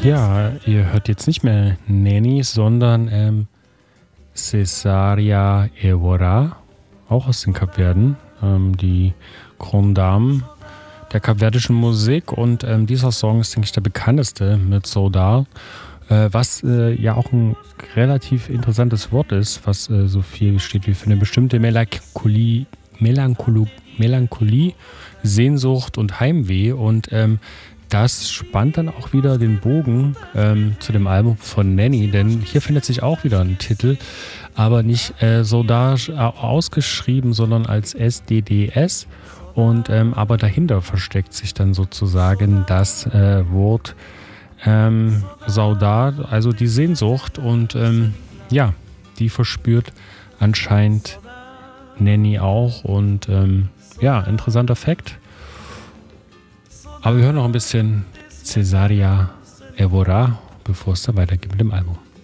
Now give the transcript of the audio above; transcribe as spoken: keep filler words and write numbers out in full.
Ja, ihr hört jetzt nicht mehr Nenny, sondern ähm, Cesaria Evora, auch aus den Kapverden, ähm, die Grande der kapverdischen Musik. Und ähm, dieser Song ist, denke ich, der bekannteste mit Saudade, äh, was äh, ja auch ein relativ interessantes Wort ist, was äh, so viel steht wie für eine bestimmte Melancholie, Melancholie, Melancholie Sehnsucht und Heimweh. Und ähm, das spannt dann auch wieder den Bogen ähm, zu dem Album von Nenny, denn hier findet sich auch wieder ein Titel, aber nicht äh, Saudade äh, ausgeschrieben, sondern als S D D S. Und ähm, aber dahinter versteckt sich dann sozusagen das äh, Wort ähm, Saudade, also die Sehnsucht. Und ähm, ja, die verspürt anscheinend Nenny auch. Und ähm, ja, interessanter Fakt. Aber wir hören noch ein bisschen Cesaria Evora, bevor es dann weitergeht mit dem Album.